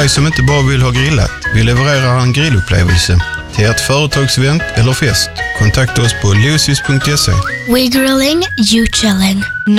dig som inte bara vill ha grillat, vi levererar en grillupplevelse till ert företagsevent eller fest. Kontakta oss på lucis.se. We grilling, you chilling.